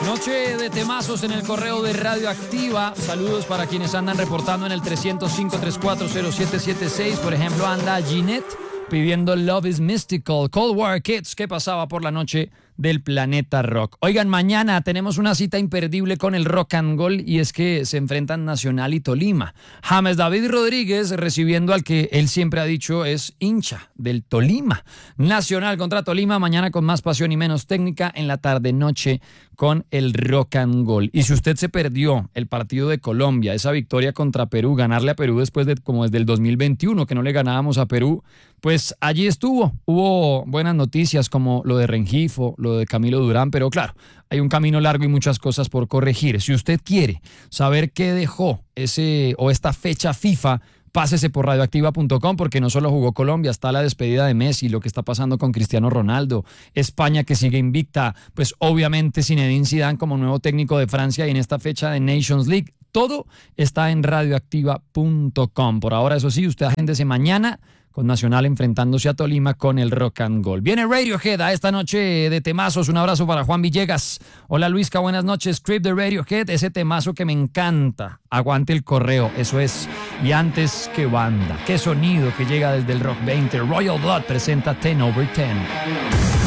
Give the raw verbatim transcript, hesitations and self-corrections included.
Noche de temazos en el correo de Radioactiva. Saludos para quienes andan reportando en el trescientos cinco, treinta y cuatro, cero siete siete seis. Por ejemplo, anda Ginette pidiendo Love is Mystical. Cold War Kids, ¿qué pasaba por la noche del planeta rock? Oigan, mañana tenemos una cita imperdible con el Rock and Gold y es que se enfrentan Nacional y Tolima. James David Rodríguez recibiendo al que él siempre ha dicho es hincha del Tolima. Nacional contra Tolima, mañana con más pasión y menos técnica en la tarde-noche con el Rock and Gold. Y si usted se perdió el partido de Colombia, esa victoria contra Perú, ganarle a Perú después de como desde el dos mil veintiuno que no le ganábamos a Perú, pues allí estuvo. Hubo buenas noticias como lo de Rengifo, lo de Camilo Durán, pero claro, hay un camino largo y muchas cosas por corregir. Si usted quiere saber qué dejó ese o esta fecha FIFA, pásese por radioactiva punto com porque no solo jugó Colombia, está la despedida de Messi, lo que está pasando con Cristiano Ronaldo, España que sigue invicta, pues obviamente Zinedine Zidane como nuevo técnico de Francia y en esta fecha de Nations League. Todo está en radioactiva punto com. Por ahora, eso sí, usted agéndese mañana con Nacional enfrentándose a Tolima con el Rock and Gold. Viene Radiohead a esta noche de temazos. Un abrazo para Juan Villegas. Hola Luisca, buenas noches. Script de Radiohead, ese temazo que me encanta. Aguante el correo, eso es. Y antes, qué banda, qué sonido que llega desde el Rock veinte. Royal Blood presenta ten over ten.